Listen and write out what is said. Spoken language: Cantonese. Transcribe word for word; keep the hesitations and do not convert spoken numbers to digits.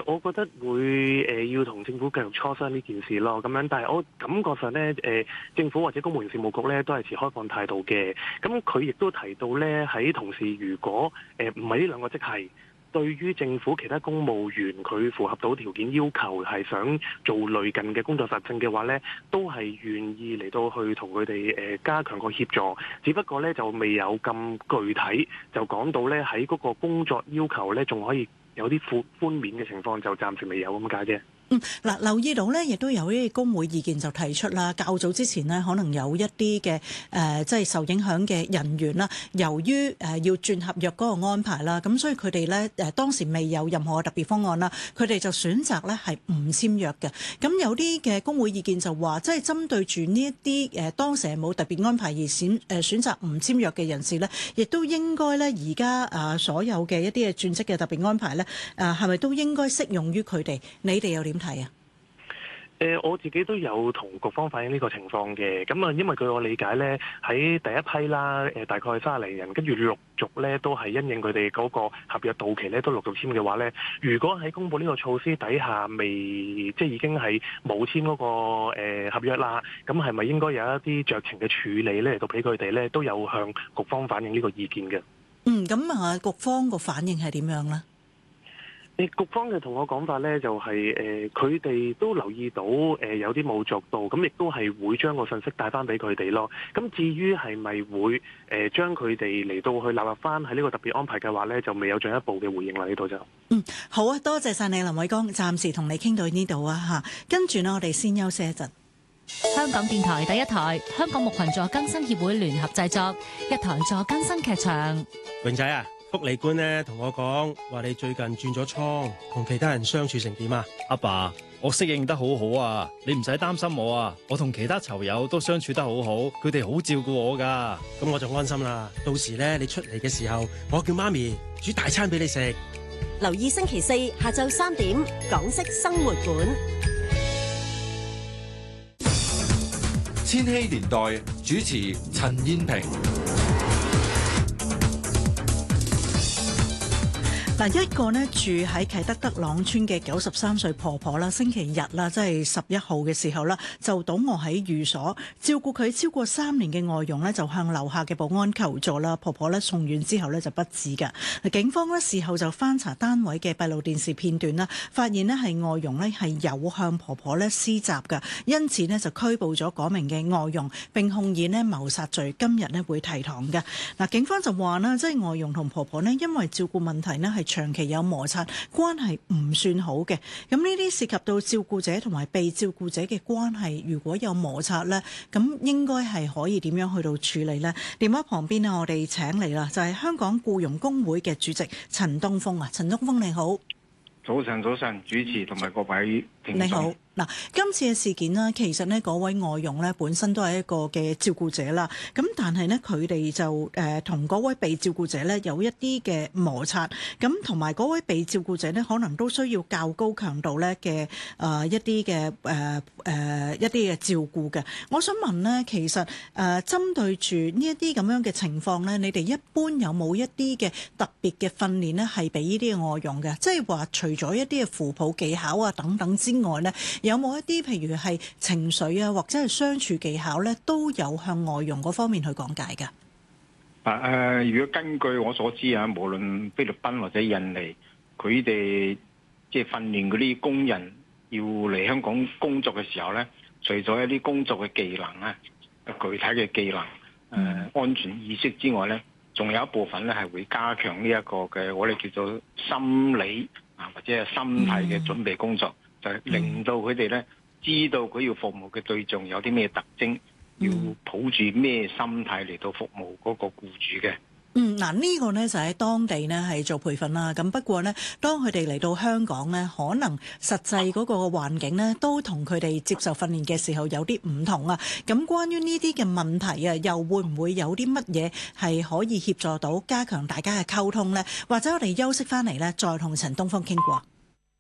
呃，我覺得會誒、呃、要同政府繼續磋商呢件事咯。咁樣，但係我感覺上咧，誒、呃、政府或者公務員事務局咧都係持開放態度嘅。咁佢亦都提到咧，喺同時如果誒唔係呢兩個職系，對於政府其他公務員佢符合到條件要求，係想做類近嘅工作實證嘅話呢，都係願意嚟到去同佢哋誒加強個協助。只不過呢，就未有咁具體，就講到呢喺嗰個工作要求呢，仲可以有啲寬寬免嘅情況，就暫時未有咁解啫。 嗯，嗱，留意到咧，亦都有啲工會意見就提出啦。較早之前呢，可能有一啲嘅誒，即係受影響嘅人員啦，由於誒要轉合約嗰個安排啦，咁所以佢哋咧誒當時未有任何嘅特別方案啦，佢哋就選擇咧係唔簽約嘅。咁有啲嘅工會意見就話，即係針對住呢一啲誒當時係冇特別安排而選誒選擇唔簽約嘅人士咧，亦都應該咧而家啊所有嘅一啲嘅轉職嘅特別安排咧，誒係咪都應該適用於佢哋？你哋又點係啊？ 誒、呃，我自己都有同局方反映呢個情況嘅。咁啊，因為據我理解咧，喺第一批啦，誒、呃、大概三十零人，跟住陸續咧都係因應佢哋嗰個合約到期咧，都陸續簽嘅話咧，如果喺公佈呢個措施底下未，即係已經係冇簽嗰個、呃、合約啦，咁係咪應該有一啲酌情嘅處理咧，嚟到俾佢哋咧都有向局方反映呢個意見嘅？ 嗯，咁啊，局方個反應係點樣咧？ 局方嘅同我講法咧，就係誒佢哋都留意到誒、呃、有啲冇做到，咁亦都係會將個信息帶翻俾佢哋咯。咁至於係咪會誒、呃、將佢哋嚟到去納入翻喺呢個特別安排嘅話咧，就未有進一步嘅回應啦。呢度就嗯好啊，多謝晒你林偉江，暫時同你傾到呢度啊嚇。跟住呢，我哋先休息一陣。 香港電台第一台，香港木群助更新協會聯合製作，一台助更新劇場。 榮仔啊！福利官咧同我講話，你最近轉咗倉，同其他人相處成點啊？ 阿爸，我適應得好好啊，你唔使擔心我啊，我同其他囚友都相處得好好，佢哋好照顧我噶。 咁我就安心啦。到時咧你出嚟嘅時候，我叫媽咪煮大餐俾你食。 留意星期四下晝三點，港式生活館。 千禧年代主持陳燕萍。 嗱，一個呢住喺啟德德朗村嘅九十三歲婆婆啦，星期日啦，即係十一號嘅時候啦，就倒卧喺寓所，照顧佢超過三年嘅外傭呢，就向樓下嘅保安求助啦。婆婆呢送院之後呢，就不治㗎。警方呢事後就翻查單位嘅閉路電視片段啦，發現呢係外傭呢係有向婆婆呢施襲㗎，因此呢，就拘捕咗嗰名嘅外傭，並控以呢謀殺罪，今日呢會提堂嘅。嗱，警方就話啦，即係外傭同婆婆呢，因為照顧問題呢係長期有摩擦，關係唔算好嘅。咁呢啲涉及到照顧者同埋被照顧者嘅關係，如果有摩擦呢，咁應該係可以點樣去到處理呢？電話旁邊呢，我哋請嚟啦，就係香港僱傭工會嘅主席陳東風啊，陳東風你好。 早晨，早晨，主持同埋各位聽眾。 你好。嗱，今次嘅事件呢，其實呢嗰位外傭呢本身都係一個嘅照顧者啦，咁但係呢，佢哋就誒同嗰位被照顧者呢有一啲嘅摩擦，咁同埋嗰位被照顧者呢可能都需要較高強度呢嘅誒一啲嘅誒誒一啲嘅照顧嘅。我想問呢，其實誒、呃、針對住呢一啲咁樣嘅情況呢，你哋一般有冇一啲嘅特別嘅訓練呢係俾呢啲嘅外傭嘅？即係話除咗一啲嘅扶抱技巧啊等等之外呢，有冇一啲譬如係情緒啊，或者係相處技巧咧，都有向外傭嗰方面去講解㗎？ 啊誒、呃，如果根據我所知啊，無論菲律賓或者印尼，佢哋即係訓練嗰啲工人要嚟香港工作嘅時候咧，除咗一啲工作嘅技能啊、具體嘅技能、誒、呃、安全意識之外咧，仲有一部分咧係會加強呢一個嘅我哋叫做心理啊或者係心態嘅準備工作。嗯就係令到佢哋咧知道佢要服務嘅對象有啲咩特徵，嗯、要抱住咩心態嚟到服務嗰個僱主嘅。 嗯，嗱、這、呢個呢就喺當地呢係做培訓啦。咁不過呢，當佢哋嚟到香港呢，可能實際嗰個環境呢都同佢哋接受訓練嘅時候有啲唔同啊。咁關於呢啲嘅問題啊，又會唔會有啲乜嘢係可以協助到加強大家嘅溝通呢？或者我哋休息翻嚟呢，再同陳東風傾過。